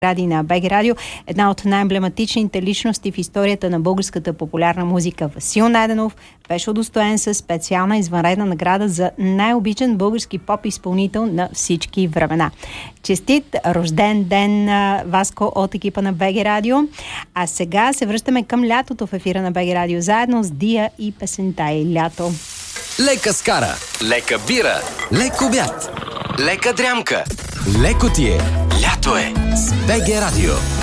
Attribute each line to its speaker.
Speaker 1: Ради на БГ Радио. Една от най-емблематичните личности в историята на българската популярна музика, Васил Найденов, беше удостоен със специална извънредна награда за най-обичан български поп-изпълнител на всички времена. Честит рожден ден, Васко, от екипа на БГ Радио. А сега се връщаме към лятото в ефира на БГ Радио, заедно с Дия и песента и лято.
Speaker 2: Лека скара, лека бира, лек обяд, лека дрямка. Леко ти е, лято е с БГ Радио.